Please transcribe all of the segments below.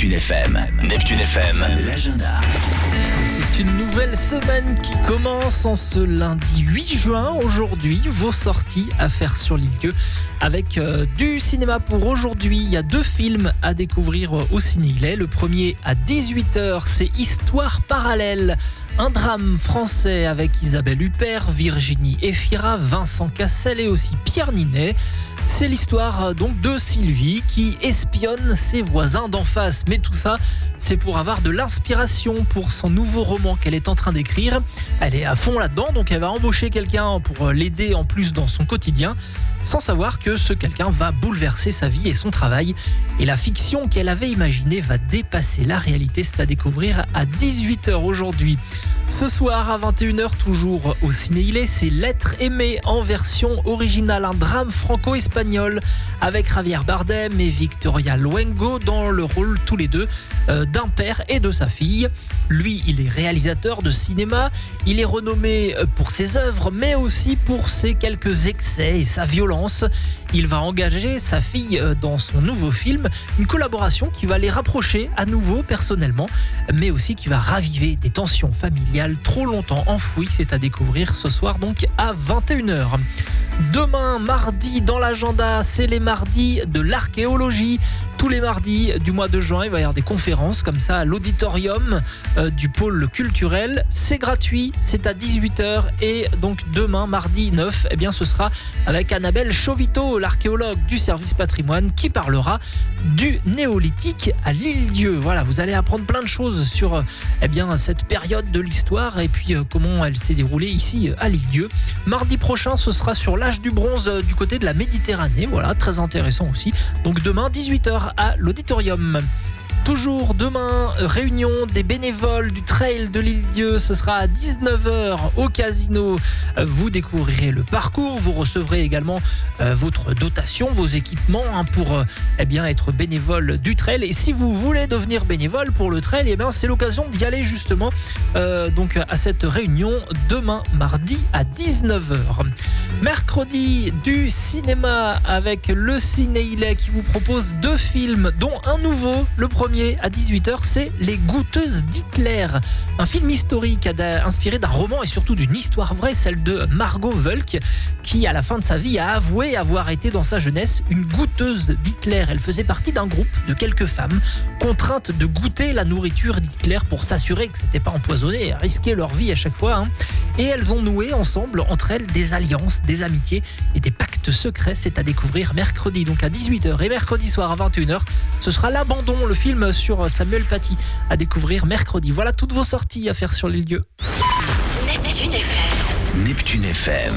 Neptune FM. Neptune FM, l'agenda. C'est une nouvelle semaine qui commence en ce lundi 8 juin. Aujourd'hui, vos sorties à faire sur l'île avec du cinéma pour aujourd'hui. Il y a 2 films à découvrir au Ciné-Ilais. Le premier à 18h, c'est Histoire parallèle. Un drame français avec Isabelle Huppert, Virginie Efira, Vincent Cassel et aussi Pierre Ninet. C'est l'histoire donc de Sylvie qui espionne ses voisins d'en face. Mais tout ça, c'est pour avoir de l'inspiration pour son nouveau roman qu'elle est en train d'écrire. Elle est à fond là-dedans, donc elle va embaucher quelqu'un pour l'aider en plus dans son quotidien, sans savoir que ce quelqu'un va bouleverser sa vie et son travail. Et la fiction qu'elle avait imaginée va dépasser la réalité. C'est à découvrir à 18h aujourd'hui. Ce soir à 21h, toujours au Ciné-Ilais, c'est L'être aimé en version originale, un drame franco-espagnol avec Javier Bardem et Victoria Luengo dans le rôle tous les deux d'un père et de sa fille. Lui, il est réalisateur de cinéma, il est renommé pour ses œuvres, mais aussi pour ses quelques excès et sa violence. Il va engager sa fille dans son nouveau film, une collaboration qui va les rapprocher à nouveau personnellement, mais aussi qui va raviver des tensions familiales trop longtemps enfouies. C'est à découvrir ce soir donc à 21h. Demain, mardi, dans l'agenda, c'est les mardis de l'archéologie. Tous les mardis du mois de juin, il va y avoir des conférences comme ça à l'auditorium du pôle culturel. C'est gratuit, c'est à 18h et donc demain, mardi 9, eh bien, ce sera avec Annabelle Chauvito, l'archéologue du service patrimoine, qui parlera du néolithique à l'Île-Dieu. Voilà, vous allez apprendre plein de choses sur cette période de l'histoire et puis comment elle s'est déroulée ici à l'Île-Dieu. Mardi prochain, ce sera sur l'âge du bronze du côté de la Méditerranée. Voilà, très intéressant aussi. Donc demain, 18h à l'auditorium. Toujours demain, réunion des bénévoles du trail de l'Île-Dieu. Ce sera à 19h au casino. Vous découvrirez le parcours. Vous recevrez également votre dotation, vos équipements pour être bénévole du trail. Et si vous voulez devenir bénévole pour le trail, c'est l'occasion d'y aller justement donc à cette réunion demain mardi à 19h. Mercredi, du cinéma avec le Ciné-Ilais qui vous propose 2 films, dont un nouveau. Le premier à 18h, c'est Les Goûteuses d'Hitler, un film historique inspiré d'un roman et surtout d'une histoire vraie, celle de Margot Wölk, qui à la fin de sa vie a avoué avoir été dans sa jeunesse une goûteuse d'Hitler. Elle faisait partie d'un groupe de quelques femmes contraintes de goûter la nourriture d'Hitler pour s'assurer que c'était pas empoisonné et risquer leur vie à chaque fois. Et elles ont noué ensemble, entre elles, des alliances, des amitiés et des pactes secrets. C'est à découvrir mercredi, donc à 18h, et mercredi soir à 21h, ce sera L'Abandon, le film sur Samuel Paty, à découvrir mercredi. Voilà toutes vos sorties à faire sur l'île-Dieu. Neptune FM. Neptune FM.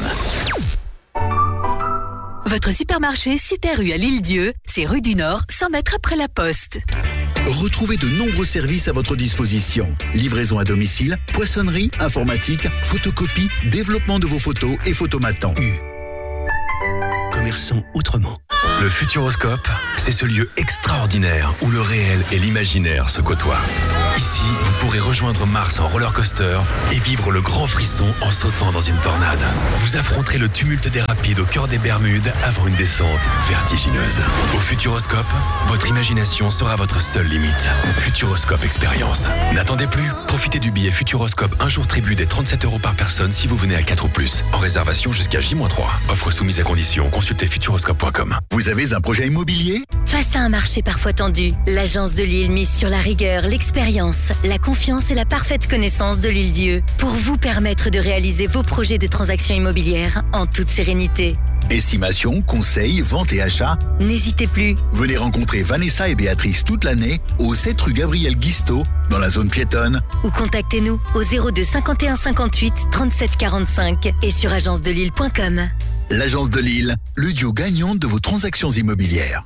Votre supermarché Super U à l'Île-Dieu, c'est rue du Nord, 100 mètres après la Poste. Retrouvez de nombreux services à votre disposition. Livraison à domicile, poissonnerie, informatique, photocopie, développement de vos photos et photomatons. Commerçant autrement. Le Futuroscope, c'est ce lieu extraordinaire où le réel et l'imaginaire se côtoient. Ici, vous pourrez rejoindre Mars en roller coaster et vivre le grand frisson en sautant dans une tornade. Vous affronterez le tumulte des rapides au cœur des Bermudes avant une descente vertigineuse. Au Futuroscope, votre imagination sera votre seule limite. Futuroscope Expérience. N'attendez plus, profitez du billet Futuroscope un jour tribu des 37€ par personne si vous venez à 4 ou plus. En réservation jusqu'à J-3. Offre soumise à condition. Consultez futuroscope.com. Vous avez un projet immobilier ? Face à un marché parfois tendu, l'agence de Lille mise sur la rigueur, l'expérience, la confiance et la parfaite connaissance de l'Île-Dieu pour vous permettre de réaliser vos projets de transactions immobilières en toute sérénité. Estimation, conseil, vente et achat. N'hésitez plus. Venez rencontrer Vanessa et Béatrice toute l'année au 7 rue Gabriel Guisteau dans la zone piétonne. Ou contactez-nous au 02 51 58 37 45 et sur agencedelille.com. L'agence de Lille, le duo gagnant de vos transactions immobilières.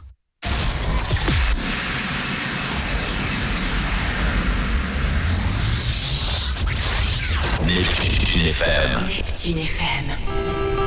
Neptune FM. Neptune FM.